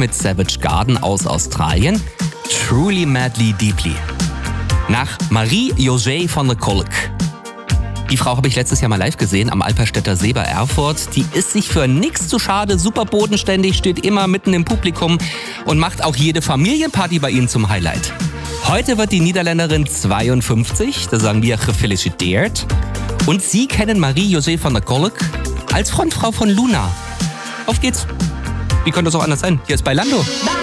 mit Savage Garden aus Australien. Truly Madly Deeply. Nach Marie-José van der Kolk. Die Frau habe ich letztes Jahr mal live gesehen am Alperstädter See bei Erfurt. Die ist sich für nichts zu schade, super bodenständig, steht immer mitten im Publikum und macht auch jede Familienparty bei ihnen zum Highlight. Heute wird die Niederländerin 52, da sagen wir gefeliciteerd. Und Sie kennen Marie-José van der Kolk als Frontfrau von Luna. Auf geht's. Wie könnte es auch anders sein? Hier ist Bailando.